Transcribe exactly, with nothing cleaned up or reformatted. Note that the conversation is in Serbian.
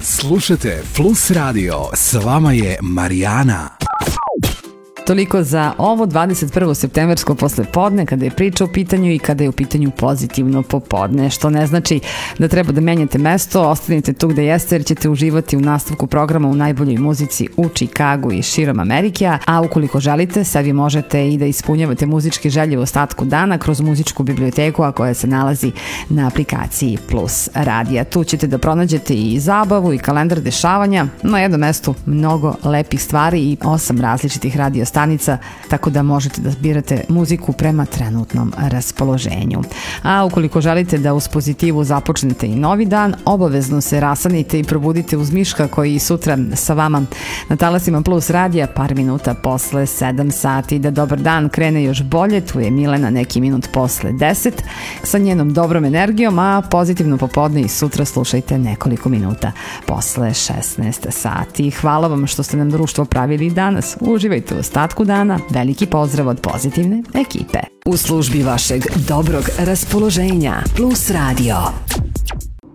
Slušajte Plus Radio, s vama je Marijana. Toliko za ovo dvadeset prvo septembarsko poslepodne, kada je priča u pitanju i kada je u pitanju pozitivno popodne, što ne znači da treba da menjate mesto, ostanite tu gde jeste jer ćete uživati u nastavku programa u najboljoj muzici u Čikagu i širom Amerike, a ukoliko želite, sebi možete i da ispunjavate muzičke želje u ostatku dana kroz muzičku biblioteku, a koja se nalazi na aplikaciji Plus Radija. Tu ćete da pronađete i zabavu i kalendar dešavanja, na jednom mestu mnogo lepih stvari i osam različitih radio stanica, tako da možete da zbirate muziku prema trenutnom raspoloženju. A ukoliko želite da uz pozitivu započnete i novi dan, obavezno se rasanite i probudite uz Miška koji sutra sa vama na talasima Plus Radija par minuta posle sedam sati. Da dobar dan krene još bolje, tu je Milena neki minut posle deset sa njenom dobrom energijom, a pozitivno popodne i sutra slušajte nekoliko minuta posle šesnaest sati. Hvala vam što ste nam društvo pravili danas. Uživajte u ostatku dana. Veliki pozdrav od pozitivne ekipe. U službi vašeg dobrog raspoloženja. Plus Radio.